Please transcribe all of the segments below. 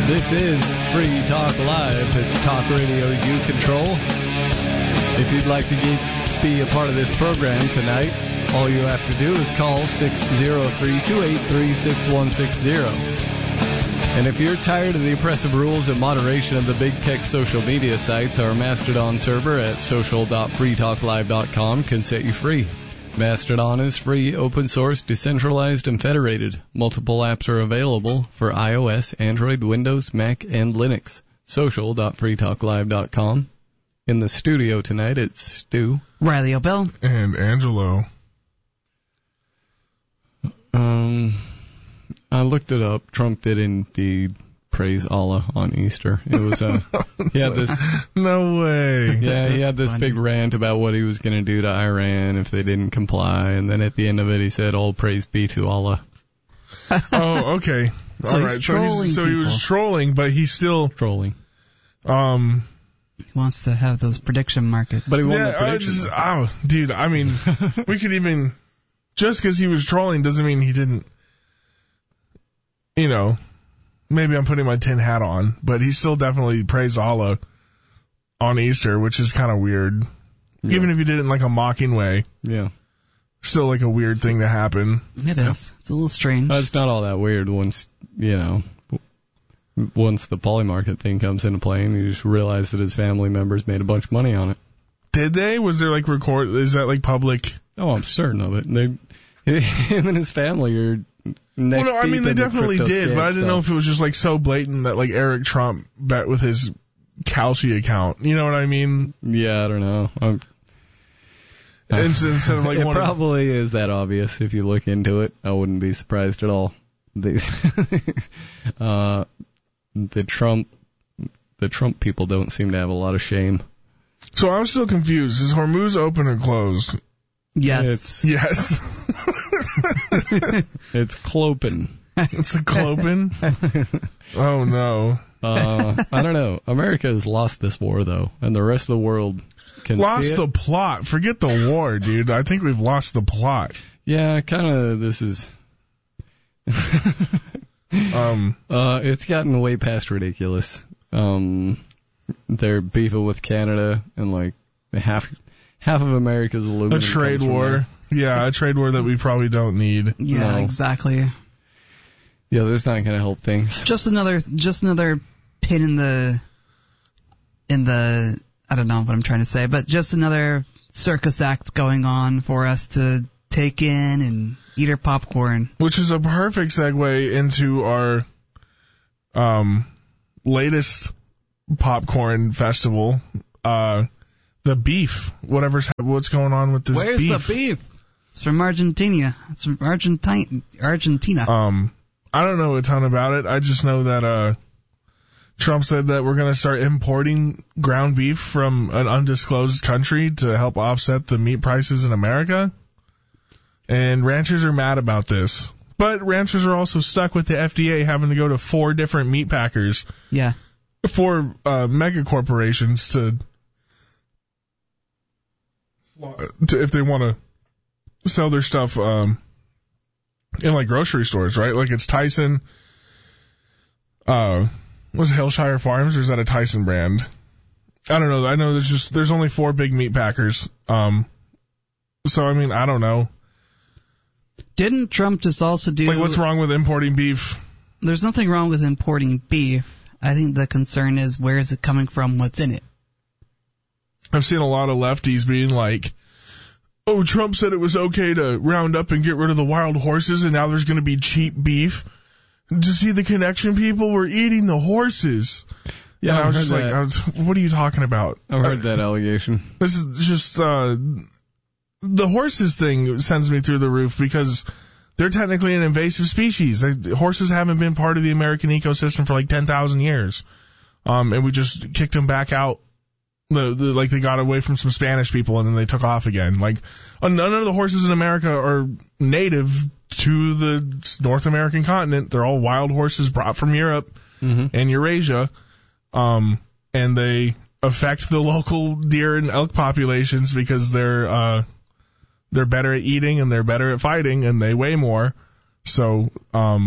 This is Free Talk Live. It's talk radio you control. If you'd like to be a part of this program tonight, all you have to do is call 603-283-6160. And if you're tired of the oppressive rules and moderation of the big tech social media sites, our Mastodon server at social.freetalklive.com can set you free. Mastodon is free, open source, decentralized, and federated. Multiple apps are available for iOS, Android, Windows, Mac, and Linux. Social.freetalklive.com. In the studio tonight, it's Stu, Riley O'Bell, and Angelo. I looked it up. Trump did indeed praise Allah on Easter. It was he had this. No way. Yeah, he had this big rant about what he was going to do to Iran if they didn't comply, and then at the end of it, he said, "All praise be to Allah." Oh, okay. So all he's right. trolling So he was trolling, but he's still trolling. He wants to have those prediction markets. But he won the prediction. Dude, I mean, we could even, just because he was trolling doesn't mean he didn't, you know, maybe I'm putting my tin hat on, but he still definitely praised Allah on Easter, which is kind of weird. Yeah. Even if he did it in like a mocking way. Yeah. Still like a weird thing to happen. It is. It's a little strange. It's not all that weird once the poly market thing comes into play and you just realize that his family members made a bunch of money on it. Did they? Was there like is that like public? Oh, I'm certain of it. Him and his family are neck Well, no, I mean, they definitely did, but I didn't know if it was just like so blatant that like Eric Trump bet with his Kalshi account. You know what I mean? Yeah, I don't know. Instead of like it probably is that obvious if you look into it. I wouldn't be surprised at all. The Trump people don't seem to have a lot of shame. So I'm still confused. Is Hormuz open or closed? Yes. Yes. It's clopin. It's a clopin? Oh, no. I don't know. America has lost this war, though, and the rest of the world can lost see it. The plot. Forget the war, dude. I think we've lost the plot. Yeah, kind of. This is... it's gotten way past ridiculous. They're beefing with Canada, and like half of America's aluminum. A trade war. Yeah, a trade war that we probably don't need. Yeah, no. Exactly. Yeah, that's not going to help things. Just another pin in the I don't know what I'm trying to say, but just another circus act going on for us to take in and eat our popcorn. Which is a perfect segue into our latest popcorn festival, the beef. What's going on with this beef? Where's the beef? It's from Argentina. It's from Argentina. I don't know a ton about it. I just know that Trump said that we're going to start importing ground beef from an undisclosed country to help offset the meat prices in America. And ranchers are mad about this. But ranchers are also stuck with the FDA having to go to 4 different meat packers. Yeah. 4 mega corporations to if they want to sell their stuff in like grocery stores, right? Like it's Tyson. Was it Hillshire Farms, or is that a Tyson brand? I don't know. I know there's only 4 big meat packers. So I mean, I don't know. Didn't Trump just also do... Like, what's wrong with importing beef? There's nothing wrong with importing beef. I think the concern is, where is it coming from, what's in it? I've seen a lot of lefties being like, oh, Trump said it was okay to round up and get rid of the wild horses, and now there's going to be cheap beef. To see the connection, people? We're eating the horses. Yeah, and I was just like, what are you talking about? I've heard that allegation. This is just... the horses thing sends me through the roof because they're technically an invasive species. Horses haven't been part of the American ecosystem for like 10,000 years. And we just kicked them back out. Like they got away from some Spanish people and then they took off again. Like none of the horses in America are native to the North American continent. They're all wild horses brought from Europe and Eurasia. And they affect the local deer and elk populations because they're better at eating and they're better at fighting and they weigh more. So,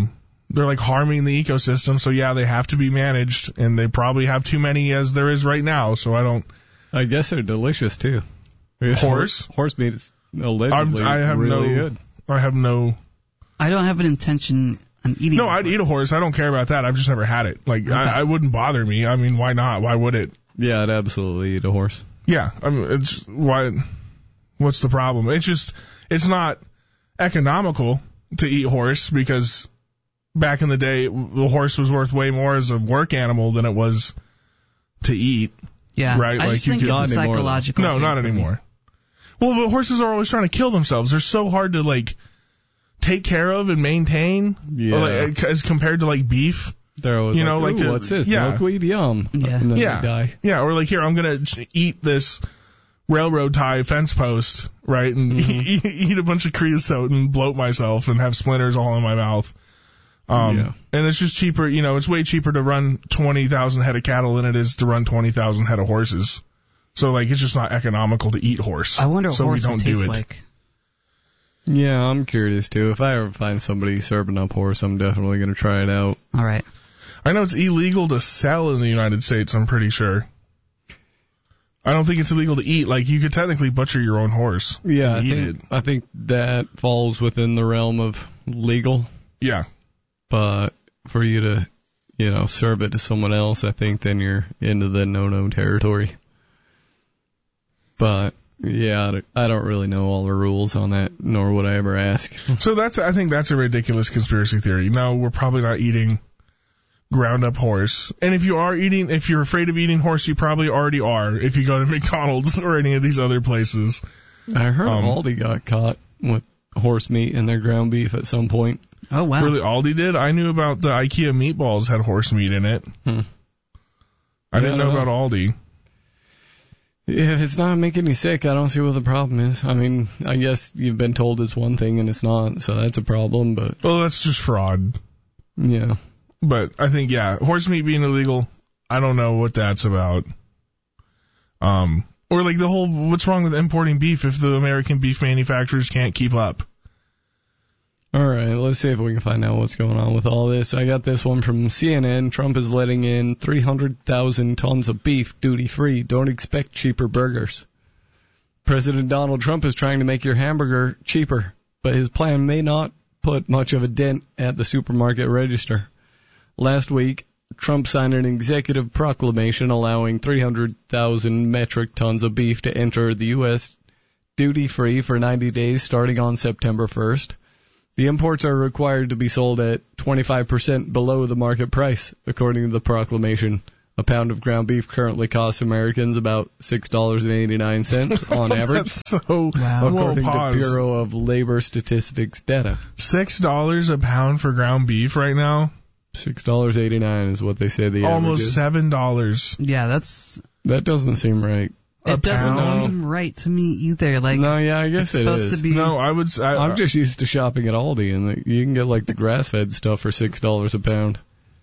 they're like harming the ecosystem. So yeah, they have to be managed, and they probably have too many as there is right now. So I guess they're delicious too. Horse meat is allegedly really good. I don't have an intention on eating. No, I'd eat a horse. I don't care about that. I've just never had it. Like, okay. I wouldn't bother me. I mean, why not? Why would it? Yeah, I'd absolutely eat a horse. Yeah, I mean, what's the problem? It's not economical to eat horse, because back in the day, the horse was worth way more as a work animal than it was to eat. Yeah, right. I just think it's a psychological. No, not anymore. Well, the horses are always trying to kill themselves. They're so hard to like take care of and maintain, as compared to like beef. They're always what's this? Yeah. Milkweed, yum. Yeah, and then they die. Yeah, or like, here, I'm gonna eat this railroad tie fence post, right, and eat a bunch of creosote and bloat myself and have splinters all in my mouth. And it's just cheaper, it's way cheaper to run 20,000 head of cattle than it is to run 20,000 head of horses. So, like, it's just not economical to eat horse. I wonder what horse would taste like. Yeah, I'm curious, too. If I ever find somebody serving up horse, I'm definitely going to try it out. All right. I know it's illegal to sell in the United States, I'm pretty sure. I don't think it's illegal to eat. Like, you could technically butcher your own horse. Yeah, and eat it. I think that falls within the realm of legal. Yeah. But for you to, serve it to someone else, I think then you're into the no-no territory. But, yeah, I don't really know all the rules on that, nor would I ever ask. So I think that's a ridiculous conspiracy theory. No, we're probably not eating ground up horse. And if you're afraid of eating horse, you probably already are if you go to McDonald's or any of these other places. I heard Aldi got caught with horse meat in their ground beef at some point. Oh, wow. Really, Aldi did? I knew about the IKEA meatballs had horse meat in it. I didn't know about Aldi. If it's not making you sick, I don't see what the problem is. I mean, I guess you've been told it's one thing and it's not, so that's a problem, but... Well, that's just fraud. Yeah. But I think, horse meat being illegal, I don't know what that's about. Or like the whole, what's wrong with importing beef if the American beef manufacturers can't keep up? All right, let's see if we can find out what's going on with all this. I got this one from CNN. Trump is letting in 300,000 tons of beef duty-free. Don't expect cheaper burgers. President Donald Trump is trying to make your hamburger cheaper, but his plan may not put much of a dent at the supermarket register. Last week, Trump signed an executive proclamation allowing 300,000 metric tons of beef to enter the U.S. duty-free for 90 days starting on September 1st. The imports are required to be sold at 25% below the market price, according to the proclamation. A pound of ground beef currently costs Americans about $6.89 on average, according to Bureau of Labor Statistics data. $6 a pound for ground beef right now? $6.89 is what they say the almost average is. $7. Yeah, that doesn't seem right. It doesn't seem right to me either. Like, no, yeah, I guess it is. To be... No, I'm just used to shopping at Aldi, and you can get like the grass-fed stuff for $6 a pound.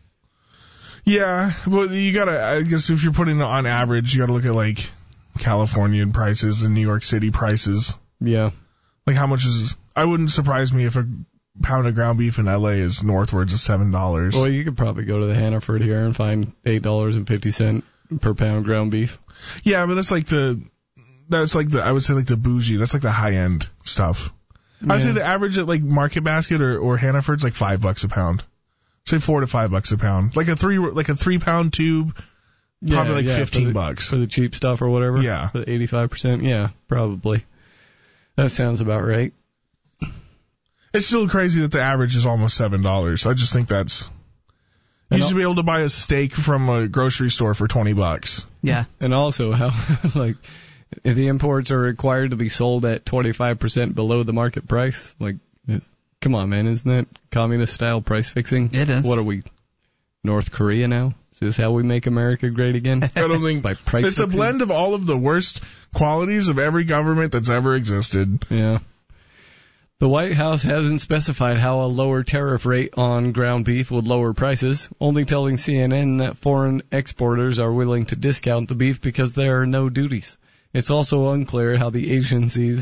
Yeah, but I guess if you're putting it on average, you gotta look at like Californian prices and New York City prices. Yeah. Like how much I wouldn't surprise me if a pound of ground beef in LA is northwards of $7. Well, you could probably go to the Hannaford here and find $8.50 per pound ground beef. Yeah, but that's like the I would say like the bougie. That's like the high end stuff. Yeah. I would say the average at like Market Basket or Hannaford's like $5 a pound. Say $4 to $5 a pound. Like a 3 pound tube, probably $15 for the cheap stuff or whatever. Yeah, for the 85%. Yeah, probably. That sounds about right. It's still crazy that the average is almost $7. I just think that's. You should be able to buy a steak from a grocery store for $20. Yeah. And also how, like, if the imports are required to be sold at 25% below the market price, like, come on, man, isn't that communist-style price fixing? It is. What are we, North Korea now? Is this how we make America great again? I don't think. By price it's fixing? A blend of all of the worst qualities of every government that's ever existed. Yeah. The White House hasn't specified how a lower tariff rate on ground beef would lower prices, only telling CNN that foreign exporters are willing to discount the beef because there are no duties. It's also unclear how the agency's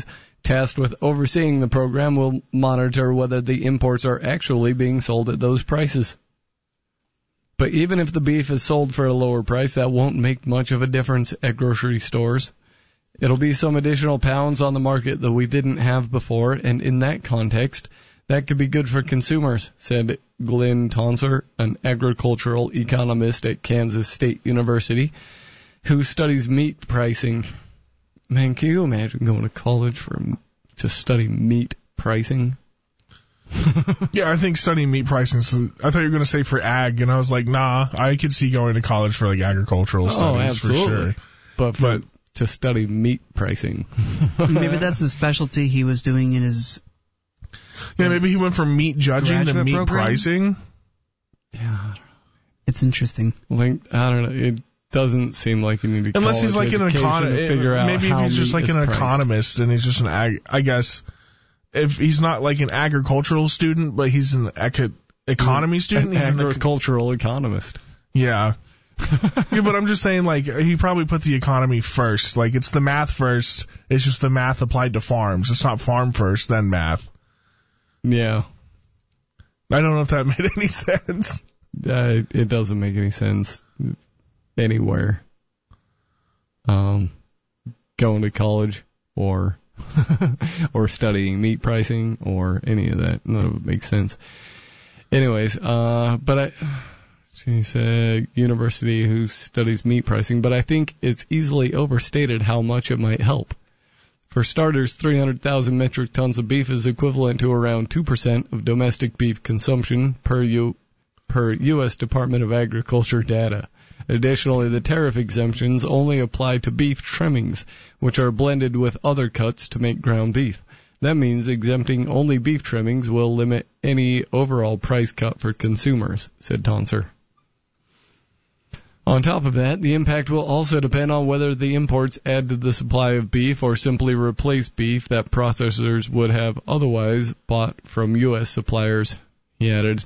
tasked with overseeing the program, will monitor whether the imports are actually being sold at those prices. But even if the beef is sold for a lower price, that won't make much of a difference at grocery stores. It'll be some additional pounds on the market that we didn't have before, and in that context, that could be good for consumers, said Glenn Tonser, an agricultural economist at Kansas State University, who studies meat pricing. Man, can you imagine going to college to study meat pricing? Yeah, I think studying meat pricing, I thought you were going to say for ag, and I was like, nah, I could see going to college for like agricultural studies for sure. But to study meat pricing. Maybe that's the specialty he was doing in his... Yeah, maybe he went from meat judging to meat program? Pricing. Yeah. It's interesting. Like, I don't know. It doesn't seem like you need to unless he's like an economist. Maybe if he's just like an economist and he's just an I guess if he's not like an agricultural student, but he's an economy student. He's an agricultural economist. Yeah. Yeah, but I'm just saying, like, he probably put the economy first. Like, it's the math first. It's just the math applied to farms. It's not farm first, then math. Yeah. I don't know if that made any sense. It doesn't make any sense anywhere. Going to college or or studying meat pricing or any of that. None of it makes sense. Anyways, she said university who studies meat pricing, but I think it's easily overstated how much it might help. For starters, 300,000 metric tons of beef is equivalent to around 2% of domestic beef consumption per U.S. Department of Agriculture data. Additionally, the tariff exemptions only apply to beef trimmings, which are blended with other cuts to make ground beef. That means exempting only beef trimmings will limit any overall price cut for consumers, said Tonser. On top of that, the impact will also depend on whether the imports add to the supply of beef or simply replace beef that processors would have otherwise bought from U.S. suppliers, he added.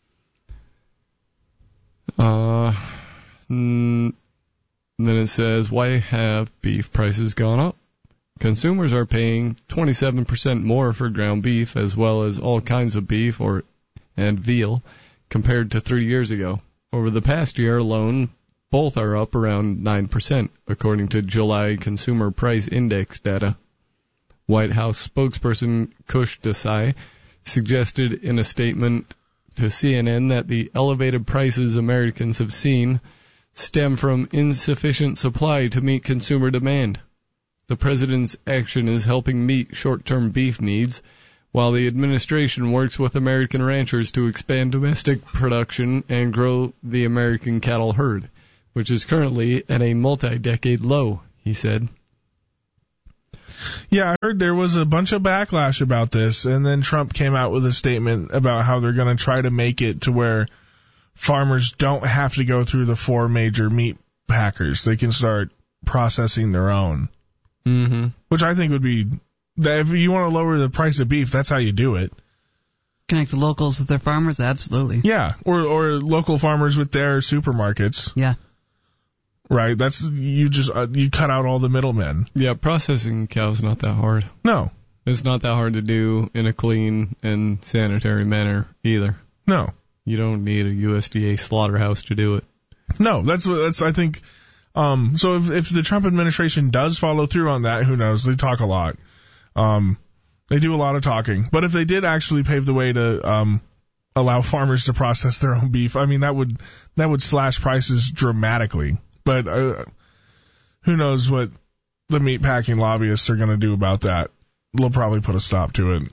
Then it says, why have beef prices gone up? Consumers are paying 27% more for ground beef as well as all kinds of beef and veal compared to 3 years ago. Over the past year alone, both are up around 9%, according to July Consumer Price Index data. White House spokesperson Kush Desai suggested in a statement to CNN that the elevated prices Americans have seen stem from insufficient supply to meet consumer demand. The president's action is helping meet short-term beef needs, while the administration works with American ranchers to expand domestic production and grow the American cattle herd, which is currently at a multi-decade low, he said. Yeah, I heard there was a bunch of backlash about this, and then Trump came out with a statement about how they're going to try to make it to where farmers don't have to go through the 4 major meat packers. They can start processing their own. Mm-hmm. Which I think would be, if you want to lower the price of beef, that's how you do it. Connect the locals with their farmers? Absolutely. Yeah, or local farmers with their supermarkets. Yeah. Right, that's, you cut out all the middlemen. Yeah, processing cow's not that hard. No. It's not that hard to do in a clean and sanitary manner either. No. You don't need a USDA slaughterhouse to do it. No, that's I think, so if the Trump administration does follow through on that, who knows, they talk a lot. They do a lot of talking. But if they did actually pave the way to, allow farmers to process their own beef, I mean, that would slash prices dramatically. But who knows what the meatpacking lobbyists are going to do about that. They'll probably put a stop to it.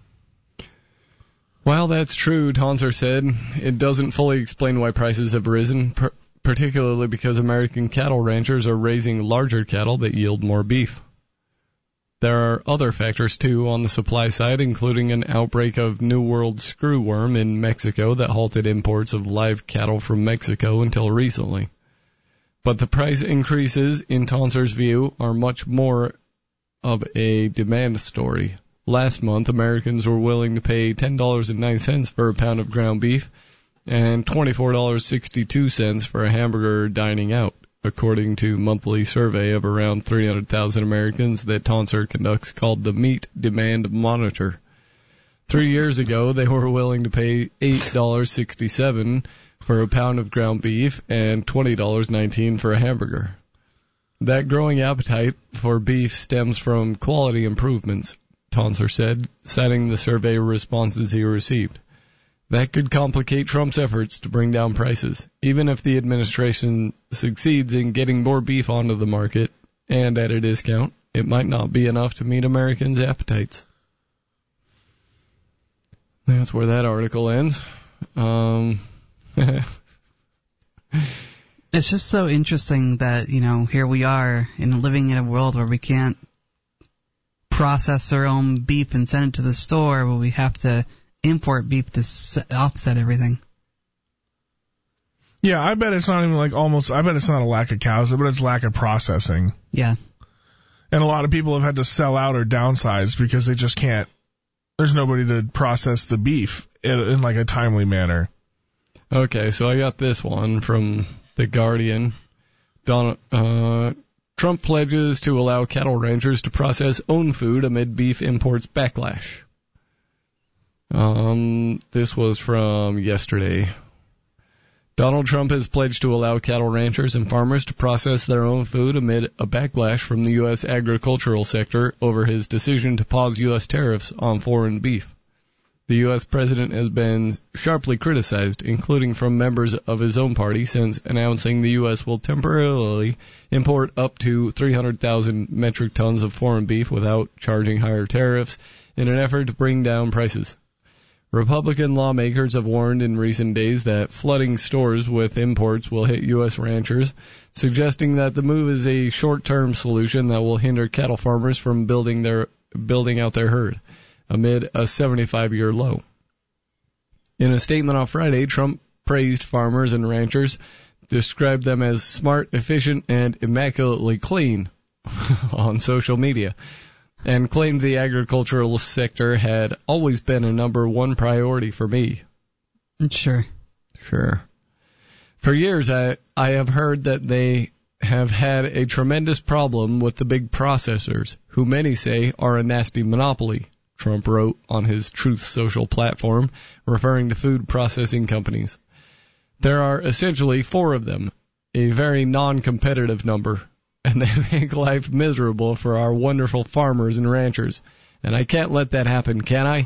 While that's true, Tonser said, it doesn't fully explain why prices have risen, particularly because American cattle ranchers are raising larger cattle that yield more beef. There are other factors, too, on the supply side, including an outbreak of New World screwworm in Mexico that halted imports of live cattle from Mexico until recently. But the price increases, in Tonser's view, are much more of a demand story. Last month, Americans were willing to pay $10.09 for a pound of ground beef and $24.62 for a hamburger dining out, according to a monthly survey of around 300,000 Americans that Tonsor conducts called the Meat Demand Monitor. 3 years ago, they were willing to pay $8.67 for a pound of ground beef and $20.19 for a hamburger. That growing appetite for beef stems from quality improvements, Tonsor said, citing the survey responses he received. That could complicate Trump's efforts to bring down prices, even if the administration succeeds in getting more beef onto the market and at a discount. It might not be enough to meet Americans' appetites. That's where that article ends. It's just so interesting that, here we are living in a world where we can't process our own beef and send it to the store, but we have to import beef to offset everything. Yeah, I bet it's not even I bet it's not a lack of cows, I bet it's lack of processing. Yeah. And a lot of people have had to sell out or downsize because they just can't. There's nobody to process the beef in a timely manner. Okay, so I got this one from The Guardian. Trump pledges to allow cattle ranchers to process own food amid beef imports backlash. This was from yesterday. Donald Trump has pledged to allow cattle ranchers and farmers to process their own food amid a backlash from the U.S. agricultural sector over his decision to pause U.S. tariffs on foreign beef. The U.S. president has been sharply criticized, including from members of his own party, since announcing the U.S. will temporarily import up to 300,000 metric tons of foreign beef without charging higher tariffs in an effort to bring down prices. Republican lawmakers have warned in recent days that flooding stores with imports will hit U.S. ranchers, suggesting that the move is a short-term solution that will hinder cattle farmers from building out their herd, amid a 75-year low. In a statement on Friday, Trump praised farmers and ranchers, described them as smart, efficient, and immaculately clean on social media, and claimed the agricultural sector had always been a number one priority for me. Sure. For years, I have heard that they have had a tremendous problem with the big processors, who many say are a nasty monopoly, Trump wrote on his Truth Social platform, referring to food processing companies. There are essentially 4 of them, a very non-competitive number, and they make life miserable for our wonderful farmers and ranchers. And I can't let that happen, can I?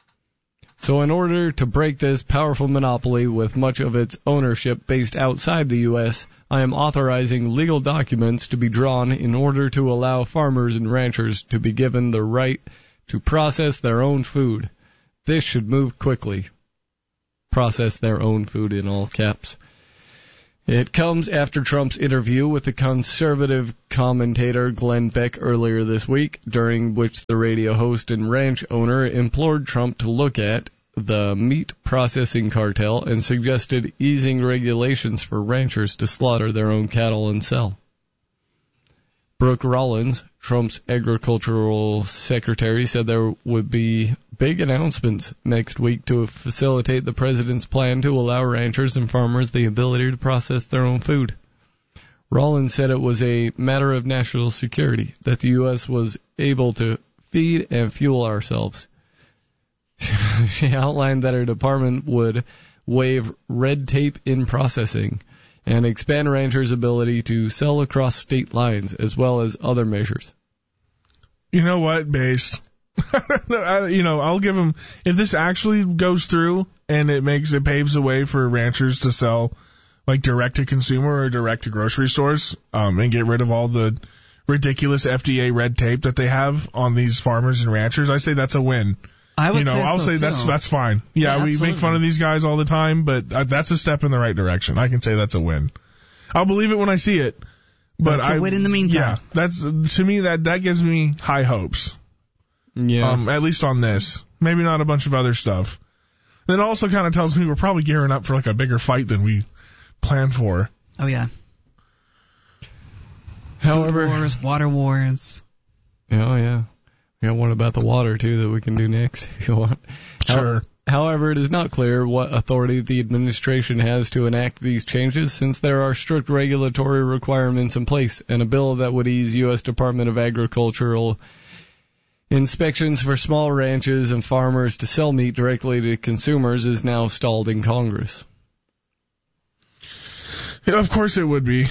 So in order to break this powerful monopoly with much of its ownership based outside the U.S., I am authorizing legal documents to be drawn in order to allow farmers and ranchers to be given the right to process their own food. This should move quickly. Process their own food in all caps. It comes after Trump's interview with the conservative commentator Glenn Beck earlier this week, during which the radio host and ranch owner implored Trump to look at the meat processing cartel and suggested easing regulations for ranchers to slaughter their own cattle and sell. Brooke Rollins, Trump's agricultural secretary, said there would be big announcements next week to facilitate the president's plan to allow ranchers and farmers the ability to process their own food. Rollins said it was a matter of national security that the U.S. was able to feed and fuel ourselves. She outlined that her department would waive red tape in processing and expand ranchers' ability to sell across state lines, as well as other measures. You know what, Base? I'll give them, if this actually goes through and it paves the way for ranchers to sell direct to consumer or direct to grocery stores, and get rid of all the ridiculous FDA red tape that they have on these farmers and ranchers, I say that's a win. I'll say that's fine. Yeah, we make fun of these guys all the time, but that's a step in the right direction. I can say that's a win. I'll believe it when I see it. But it's a win in the meantime. Yeah, to me that gives me high hopes. Yeah. At least on this. Maybe not a bunch of other stuff. That also kind of tells me we're probably gearing up for a bigger fight than we planned for. Oh yeah. However, food wars, water wars. Oh yeah. We got one about the water too that we can do next if you want. Sure. However, it is not clear what authority the administration has to enact these changes, since there are strict regulatory requirements in place, and a bill that would ease U.S. Department of Agricultural inspections for small ranches and farmers to sell meat directly to consumers is now stalled in Congress. Yeah, of course it would be.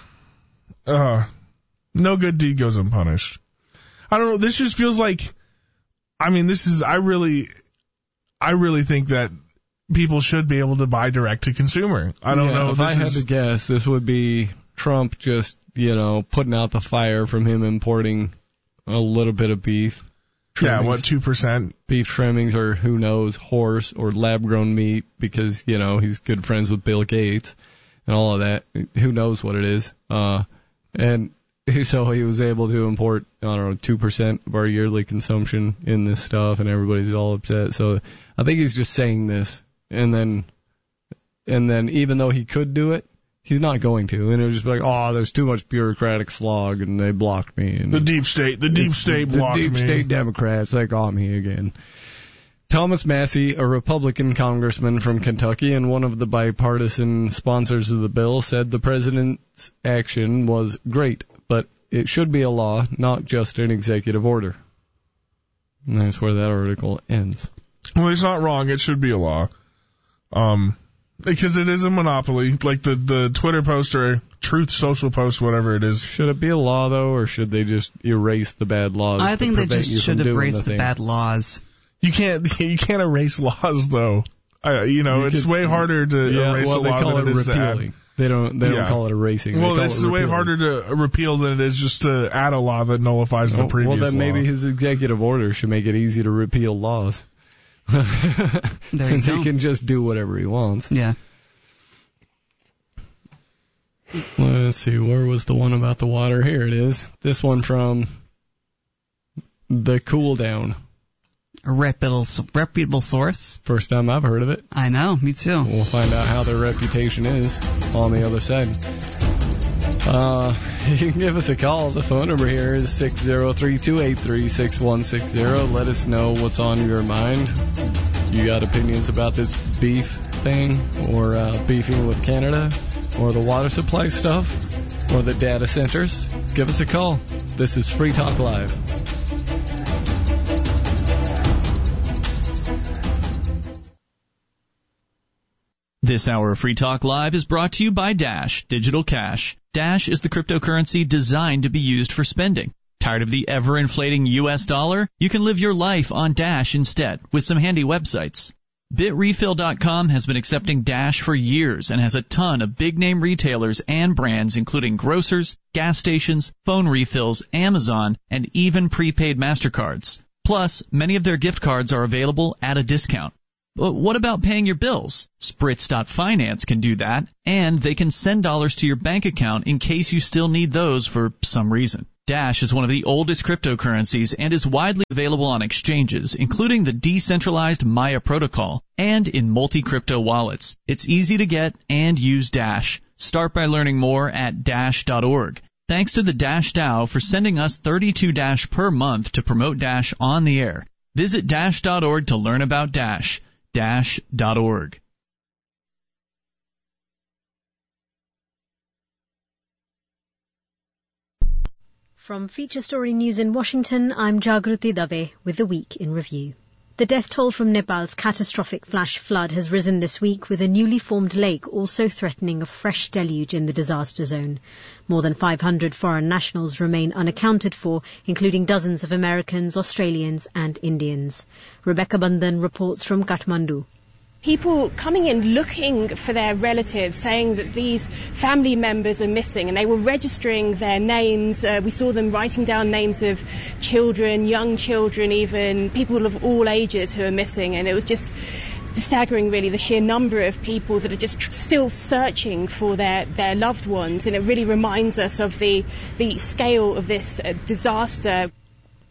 No good deed goes unpunished. I don't know, this just feels like, I really think that people should be able to buy direct to consumer. I don't know. If I had to guess, this would be Trump just, putting out the fire from him importing a little bit of beef. Trimmings, yeah, what, 2%? Beef trimmings, or who knows, horse or lab-grown meat, because, he's good friends with Bill Gates and all of that. Who knows what it is. And so he was able to import, 2% of our yearly consumption in this stuff, and everybody's all upset. So I think he's just saying this, and then even though he could do it, he's not going to, and it was just like, there's too much bureaucratic slog, and they blocked me. And the deep state blocked me. The deep state Democrats, they got me again. Thomas Massie, a Republican congressman from Kentucky and one of the bipartisan sponsors of the bill, said the president's action was great, but it should be a law, not just an executive order. And that's where that article ends. Well, he's not wrong. It should be a law. Because it is a monopoly, like the Twitter post or Truth Social post, whatever it is. Should it be a law, though, or should they just erase the bad laws? I think they just should erase the bad laws. You can't erase laws, though. It's way harder to erase a law than it is to add. They don't call it erasing. Well, it's way harder to repeal than it is just to add a law that nullifies the previous law. Well, then maybe his executive order should make it easy to repeal laws. Since he can just do whatever he wants. Yeah. Let's see, where was the one about the water? Here it is. This one from The Cool Down. A reputable source. First time I've heard of it. I know, me too. We'll find out how their reputation is on the other side. You can give us a call. The phone number here is 603-283-6160. Let us know what's on your mind. You got opinions about this beef thing, or beefing with Canada, or the water supply stuff, or the data centers? Give us a call. This is Free Talk Live. This hour of Free Talk Live is brought to you by Dash Digital Cash. Dash is the cryptocurrency designed to be used for spending. Tired of the ever-inflating U.S. dollar? You can live your life on Dash instead with some handy websites. BitRefill.com has been accepting Dash for years and has a ton of big-name retailers and brands including grocers, gas stations, phone refills, Amazon, and even prepaid MasterCards. Plus, many of their gift cards are available at a discount. But what about paying your bills? Spritz.finance can do that, and they can send dollars to your bank account in case you still need those for some reason. Dash is one of the oldest cryptocurrencies and is widely available on exchanges, including the decentralized Maya protocol, and in multi-crypto wallets. It's easy to get and use Dash. Start by learning more at Dash.org. Thanks to the Dash DAO for sending us 32 Dash per month to promote Dash on the air. Visit Dash.org to learn about Dash. Dash.org. From Feature Story News in Washington, I'm Jagruti Dave with the Week in Review. The death toll from Nepal's catastrophic flash flood has risen this week, with a newly formed lake also threatening a fresh deluge in the disaster zone. More than 500 foreign nationals remain unaccounted for, including dozens of Americans, Australians and Indians. Rebecca Bandhan reports from Kathmandu. People coming in looking for their relatives, saying that these family members are missing, and they were registering their names. We saw them writing down names of children, young children even, people of all ages who are missing, and it was just staggering, really, the sheer number of people that are just still searching for their loved ones, and it really reminds us of the scale of this disaster.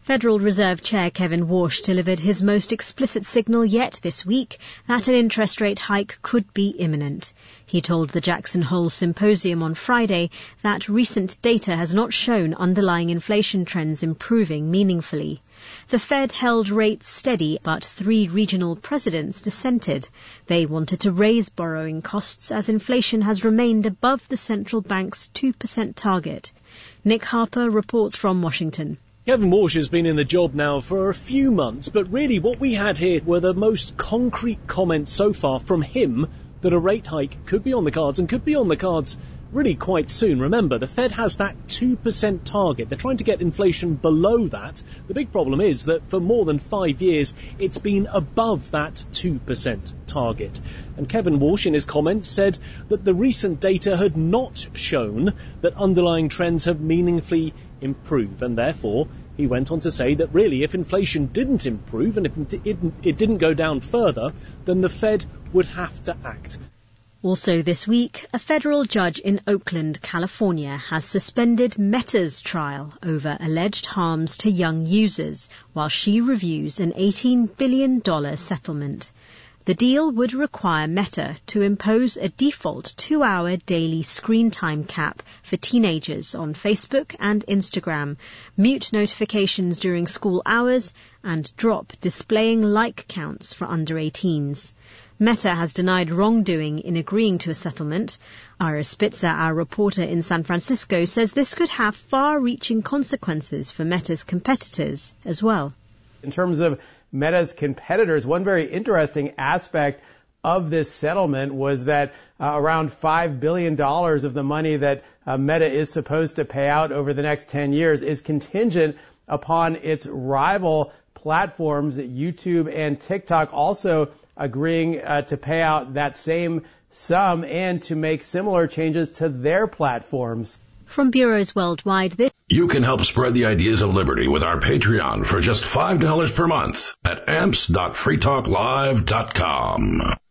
Federal Reserve Chair Kevin Warsh delivered his most explicit signal yet this week that an interest rate hike could be imminent. He told the Jackson Hole Symposium on Friday that recent data has not shown underlying inflation trends improving meaningfully. The Fed held rates steady, but 3 regional presidents dissented. They wanted to raise borrowing costs as inflation has remained above the central bank's 2% target. Nick Harper reports from Washington. Kevin Warsh has been in the job now for a few months, but really what we had here were the most concrete comments so far from him that a rate hike could be on the cards and could be on the cards really quite soon. Remember, the Fed has that 2% target. They're trying to get inflation below that. The big problem is that for more than 5 years, it's been above that 2% target. And Kevin Warsh, in his comments, said that the recent data had not shown that underlying trends have meaningfully improved, and therefore he went on to say that really if inflation didn't improve and if it didn't go down further, then the Fed would have to act. Also this week, a federal judge in Oakland, California, has suspended Meta's trial over alleged harms to young users while she reviews an $18 billion settlement. The deal would require Meta to impose a default 2-hour daily screen time cap for teenagers on Facebook and Instagram, mute notifications during school hours, and drop displaying like counts for under 18s. Meta has denied wrongdoing in agreeing to a settlement. Ira Spitzer, our reporter in San Francisco, says this could have far-reaching consequences for Meta's competitors as well. In terms of Meta's competitors, one very interesting aspect of this settlement was that around $5 billion of the money that Meta is supposed to pay out over the next 10 years is contingent upon its rival platforms, YouTube and TikTok, also agreeing to pay out that same sum and to make similar changes to their platforms. From bureaus worldwide, you can help spread the ideas of liberty with our Patreon for just $5 per month at amps.freetalklive.com.